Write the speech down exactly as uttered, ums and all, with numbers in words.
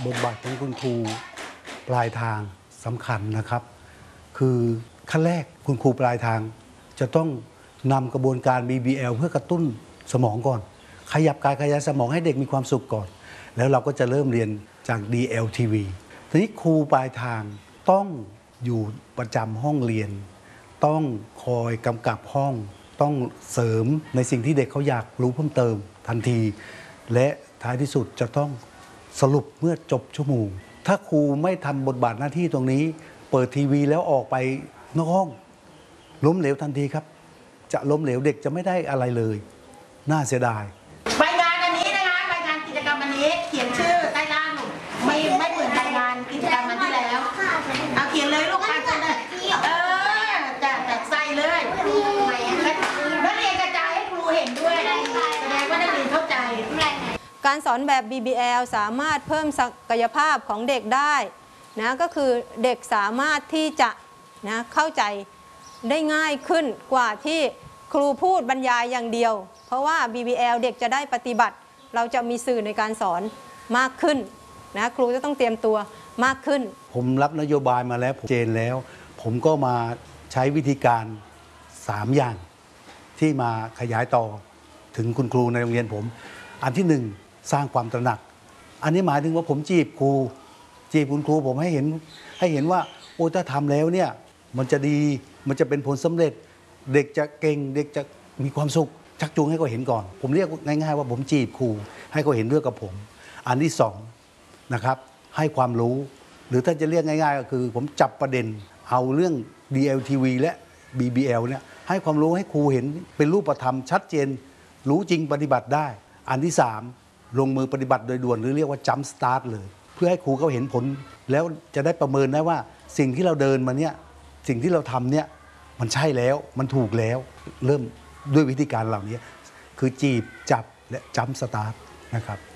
บทบาทของคุณครูปลายทางสำคัญนะครับคือขั้นแรกคุณครูปลายทางจะต้องนำกระบวนการ บี บี แอล เพื่อกระตุ้นสมองก่อนขยับกายขยายสมองให้เด็กมีความสุขก่อนแล้วเราก็จะเริ่มเรียนจาก ดี แอล ที วี ทีนี้ครูปลายทางต้องอยู่ประจำห้องเรียนต้องคอยกำกับห้องต้องเสริมในสิ่งที่เด็กเขาอยากรู้เพิ่มเติมทันทีและท้ายที่สุดจะต้องสรุปเมื่อจบชั่วโมงถ้าครูไม่ทำบทบาทหน้าที่ตรงนี้เปิดทีวีแล้วออกไปนอกห้องล้มเหลวทันทีครับจะล้มเหลวเด็กจะไม่ได้อะไรเลยน่าเสียดายใบงานอันนี้นะคะใบงานกิจกรรมอันนี้เขียนชื่อใต้ล่างไม่ไม่เหมือนใบงานกิจกรรมอันที่แล้วเอาเขียนเลยลูกค้าจะได้เออจะจะใส่เลยนักเรียนกระจายให้ครูเห็นด้วยแสดงว่านักเรียนเข้าใจการสอนแบบ บี บี แอล สามารถเพิ่มศักยภาพของเด็กได้นะก็คือเด็กสามารถที่จะนะเข้าใจได้ง่ายขึ้นกว่าที่ครูพูดบรรยายอย่างเดียวเพราะว่า บี บี แอล เด็กจะได้ปฏิบัติเราจะมีสื่อในการสอนมากขึ้นนะครูจะต้องเตรียมตัวมากขึ้นผมรับนโยบายมาแล้วผมเจนแล้วผมก็มาใช้วิธีการสามอย่างที่มาขยายต่อถึงคุณครูในโรงเรียนผมอันที่หนึ่งสร้างความตระหนักอันนี้หมายถึงว่าผมจีบครูจีบคุณครูผมให้เห็นให้เห็นว่าโอ้ถ้าทำแล้วเนี่ยมันจะดีมันจะเป็นผลสำเร็จเด็กจะเก่งเด็กจะมีความสุขชักจูงให้เขาเห็นก่อนผมเรียกง่ายๆว่าผมจีบครูให้เขาเห็นด้วยกับผมอันที่สองนะครับให้ความรู้หรือถ้าจะเรียกง่ายๆก็คือผมจับประเด็นเอาเรื่อง ดี แอล ที วี และ บี บี แอล เนี่ยให้ความรู้ให้ครูเห็นเป็นรูปธรรมชัดเจนรู้จริงปฏิบัติได้อันที่สามลงมือปฏิบัติโดยด่วนหรือเรียกว่าจัมป์สตาร์ทเลยเพื่อให้ครูเขาเห็นผลแล้วจะได้ประเมินได้ว่าสิ่งที่เราเดินมาเนี่ยสิ่งที่เราทำเนี่ยมันใช่แล้วมันถูกแล้วเริ่มด้วยวิธีการเหล่านี้คือจีบจับและจัมป์สตาร์ทนะครับ